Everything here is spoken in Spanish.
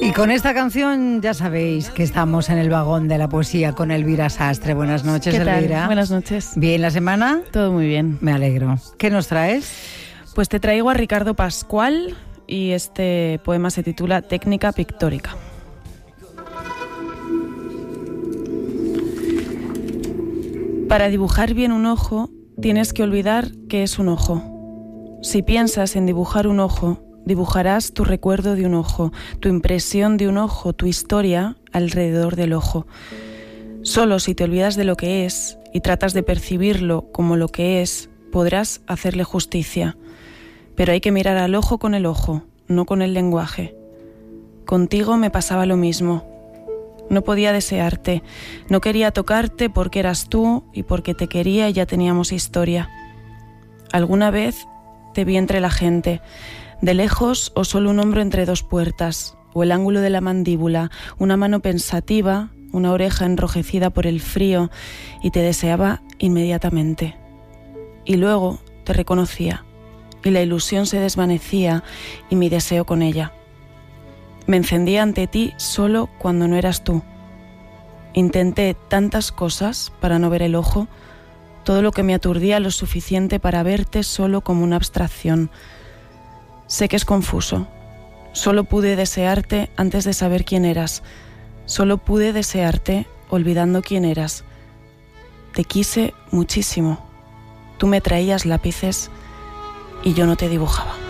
Y con esta canción ya sabéis que estamos en el vagón de la poesía con Elvira Sastre. Buenas noches, ¿Qué tal? Elvira. Buenas noches. ¿Bien la semana? Todo muy bien. Me alegro. ¿Qué nos traes? Pues te traigo a Ricardo Pascual y este poema se titula Técnica pictórica. Para dibujar bien un ojo, tienes que olvidar que es un ojo. Si piensas en dibujar un ojo, dibujarás tu recuerdo de un ojo, tu impresión de un ojo, tu historia alrededor del ojo. Solo si te olvidas de lo que es y tratas de percibirlo como lo que es, podrás hacerle justicia. Pero hay que mirar al ojo con el ojo, no con el lenguaje. Contigo me pasaba lo mismo. No podía desearte, no quería tocarte porque eras tú y porque te quería y ya teníamos historia. Alguna vez te vi entre la gente, de lejos o solo un hombro entre dos puertas, o el ángulo de la mandíbula, una mano pensativa, una oreja enrojecida por el frío, y te deseaba inmediatamente. Y luego te reconocía, y la ilusión se desvanecía y mi deseo con ella. Me encendía ante ti solo cuando no eras tú. Intenté tantas cosas para no ver el ojo, todo lo que me aturdía lo suficiente para verte solo como una abstracción. Sé que es confuso. Solo pude desearte antes de saber quién eras. Solo pude desearte olvidando quién eras. Te quise muchísimo. Tú me traías lápices y yo no te dibujaba.